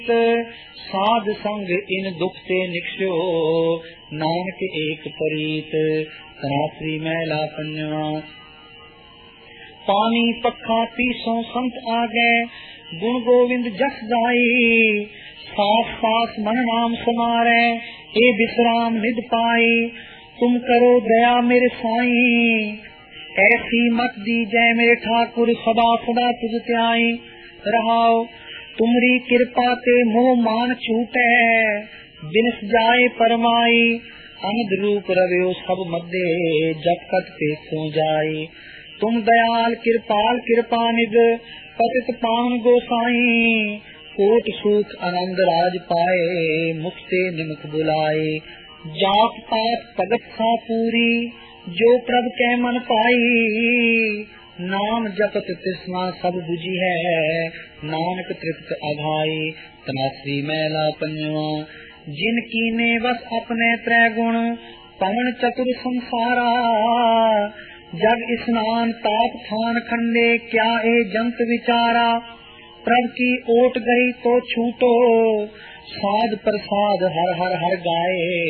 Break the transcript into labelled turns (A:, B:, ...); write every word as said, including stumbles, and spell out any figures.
A: साध संग इन दुख ते निकस्यो, नानक एक परीत। तनाश्री मैला पंजवा। पानी पखा पीसों संत आगे, गुण गोविंद जस गाई। सास सास मन नाम समारे, ए विश्राम निध पाई। तुम करो दया मेरे साईं, ऐसी मत दीजै मेरे ठाकुर। सदा सदा तुझ त्याई रहाओ, तुमरी कृपा ते मोह मान छूटे। बिनस जाए परमाई, अनद रूप रव्यो सब मध्य। जब कत पेसों जाए, तुम दयाल कृपाल कृपा निध। पतित पावन गोसाई, कोट सुख आनंद राज पाए। मुख से निमुख बुलाए, जात पात भगत सा पूरी। जो प्रभ कै मन पाई, नाम जपत तृष्णा सब बुझी है। नानक तृप्त अघाई। तनाश्री मैला पंजवा। जिन कीने बस अपने त्रै गुण, पवन चतुर संसारा। जग स्नान ताप थान खंडे, क्या ए जंत विचारा। प्रभ की ओट गई तो छूटो, साध प्रसाद हर हर हर गाए।